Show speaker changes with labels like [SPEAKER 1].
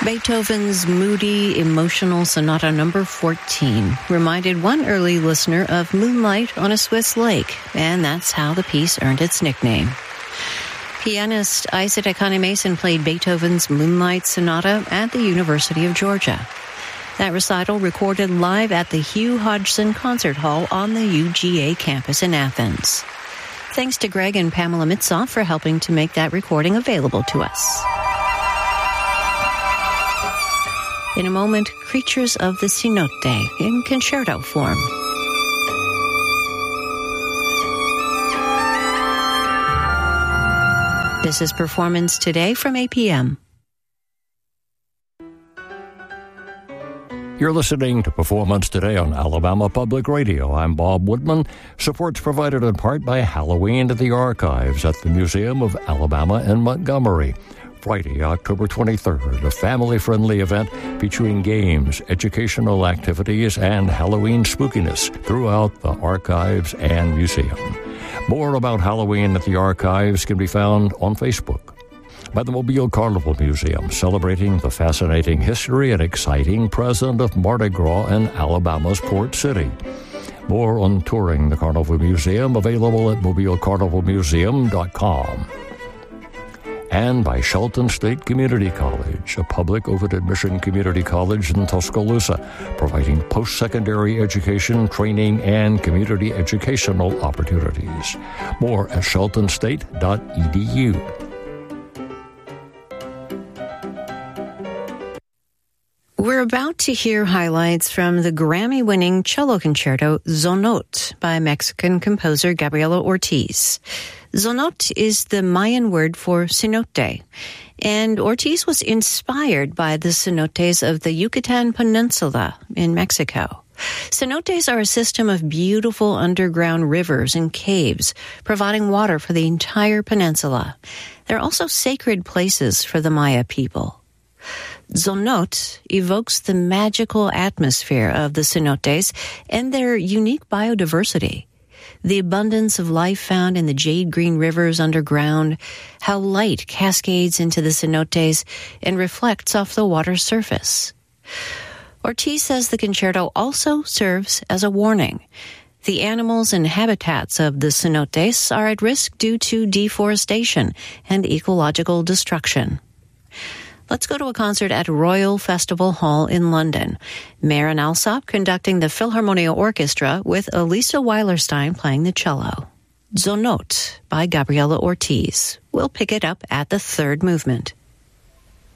[SPEAKER 1] Beethoven's moody, emotional Sonata Number 14 reminded one early listener of moonlight on a Swiss lake, and that's how the piece earned its nickname. Pianist Isaac Akane Mason played Beethoven's Moonlight Sonata at the University of Georgia. That recital recorded live at the Hugh Hodgson Concert Hall on the UGA campus in Athens. Thanks to Greg and Pamela Mitzoff for helping to make that recording available to us. In a moment, Creatures of the Cenote in concerto form. This is Performance Today from APM.
[SPEAKER 2] You're listening to Performance Today on Alabama Public Radio. I'm Bob Woodman. Support's provided in part by Halloween at the Archives at the Museum of Alabama in Montgomery. Friday, October 23rd, a family-friendly event featuring games, educational activities, and Halloween spookiness throughout the Archives and Museum. More about Halloween at the Archives can be found on Facebook. By the Mobile Carnival Museum, celebrating the fascinating history and exciting present of Mardi Gras in Alabama's Port City. More on touring the Carnival Museum available at mobilecarnivalmuseum.com. And by Shelton State Community College, a public open-admission community college in Tuscaloosa, providing post-secondary education, training, and community educational opportunities. More at sheltonstate.edu.
[SPEAKER 1] We're about to hear highlights from the Grammy-winning cello concerto Zonot by Mexican composer Gabriela Ortiz. Zonot is the Mayan word for cenote, and Ortiz was inspired by the cenotes of the Yucatan Peninsula in Mexico. Cenotes are a system of beautiful underground rivers and caves, providing water for the entire peninsula. They're also sacred places for the Maya people. Zonot evokes the magical atmosphere of the cenotes and their unique biodiversity. The abundance of life found in the jade green rivers underground, how light cascades into the cenotes and reflects off the water's surface. Ortiz says the concerto also serves as a warning. The animals and habitats of the cenotes are at risk due to deforestation and ecological destruction. Let's go to a concert at Royal Festival Hall in London. Maren Alsop conducting the Philharmonia Orchestra with Elisa Weilerstein playing the cello. Zonot by Gabriela Ortiz. We'll pick it up at the third movement.